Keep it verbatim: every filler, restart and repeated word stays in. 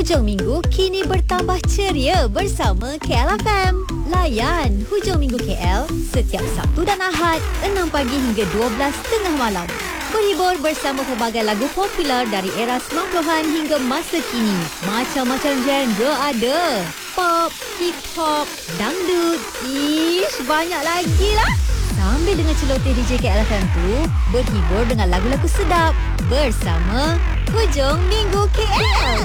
Hujung minggu kini bertambah ceria bersama K L F M. Layan Hujung Minggu K L setiap Sabtu dan Ahad enam pagi hingga dua belas tengah malam. Berhibur bersama pelbagai lagu popular dari era sembilan puluhan hingga masa kini. Macam-macam genre ada. Pop, hip hop, dangdut, ish, banyak lagi lah. Sambil dengan celoteh D J K L F M tu, berhibur dengan lagu-lagu sedap bersama Hujung Minggu K L.